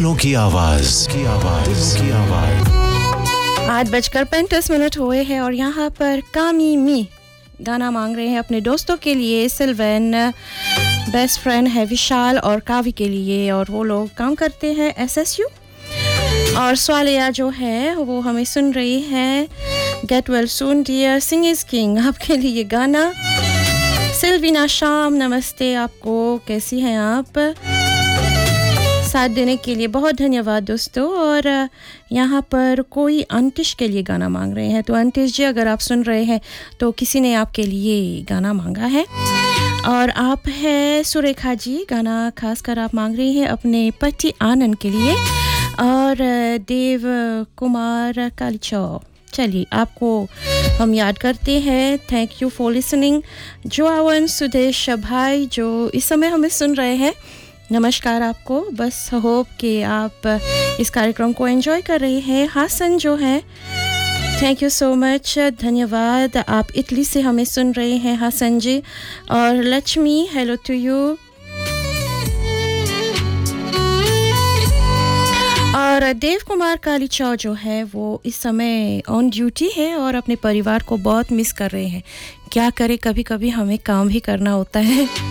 दिलों की आवाज 8:35 हुए हैं और यहाँ पर कामी मी गाना मांग रहे हैं अपने दोस्तों के लिए। सिल्वेन बेस्ट फ्रेंड है विशाल और कावी के लिए, और वो लोग काम करते हैं एसएसयू। और स्वालिया जो है वो हमें सुन रही है। Get well soon Deere, sing is king आपके लिए गाना। सिल्वीना शाम नमस्ते आपको, कैसी हैं आप? साथ देने के लिए बहुत धन्यवाद दोस्तों। और यहाँ पर कोई अंतिश के लिए गाना मांग रहे हैं, तो अंतिश जी अगर आप सुन रहे हैं तो किसी ने आपके लिए गाना मांगा है। और आप है सुरेखा जी, गाना खासकर आप मांग रही हैं अपने पति आनंद के लिए और देव कुमार कालीचौ। चलिए आपको हम याद करते हैं। Thank you for listening. जोआवन Sudesh भाई जो इस समय हमें सुन रहे हैं, नमस्कार आपको। बस होप कि आप इस कार्यक्रम को एंजॉय कर रहे हैं। हासन जो है, थैंक यू सो मच, धन्यवाद। आप इटली से हमें सुन रहे हैं हासन जी। और लक्ष्मी, हेलो टू यू। और देव कुमार कालीचौ जो है वो इस समय ऑन ड्यूटी है और अपने परिवार को बहुत मिस कर रहे हैं। क्या करें, कभी कभी हमें काम भी करना होता है।